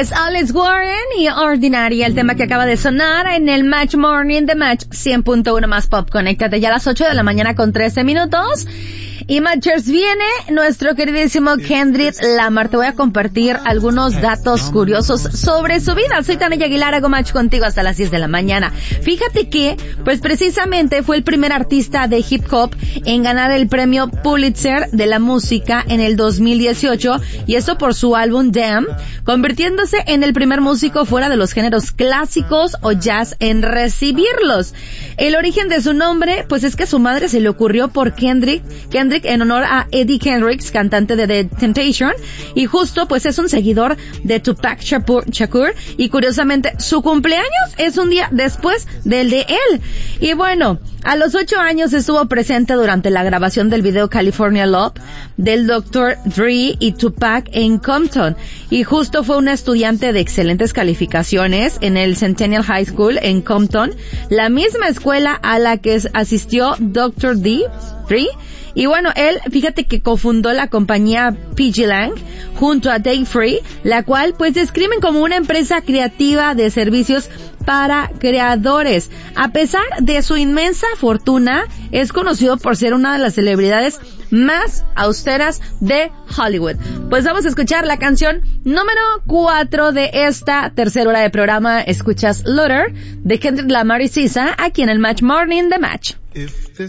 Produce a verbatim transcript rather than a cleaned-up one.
Es Alex Warren y Ordinary, el tema que acaba de sonar en el Match Morning de Match cien punto uno más Pop. Conéctate ya a las ocho de la mañana con trece minutos. Y Matchers, viene nuestro queridísimo Kendrick Lamar. Te voy a compartir algunos datos curiosos sobre su vida. Soy Tania Aguilar, hago match contigo hasta las diez de la mañana. Fíjate que, pues precisamente fue el primer artista de hip hop en ganar el premio Pulitzer de la música en el dos mil dieciocho, y esto por su álbum Damn, convirtiéndose en el primer músico fuera de los géneros clásicos o jazz en recibirlos. El origen de su nombre, pues es que a su madre se le ocurrió por Kendrick, Kendrick en honor a Eddie Kendricks, cantante de The Temptation, y justo pues es un seguidor de Tupac Shakur, y curiosamente su cumpleaños es un día después del de él. Y bueno, a los ocho años estuvo presente durante la grabación del video California Love del doctor Dre y Tupac en Compton, y justo fue una estudiante de excelentes calificaciones en el Centennial High School en Compton, la misma escuela a la que asistió doctor Dre. Y bueno, él, fíjate que cofundó la compañía P G Lang junto a Dave Free, la cual pues describen como una empresa creativa de servicios para creadores. A pesar de su inmensa fortuna, es conocido por ser una de las celebridades más austeras de Hollywood. Pues vamos a escuchar la canción número cuatro de esta tercera hora de programa. Escuchas Luther de Kendrick Lamar y Sisa aquí en el Match Morning de Match.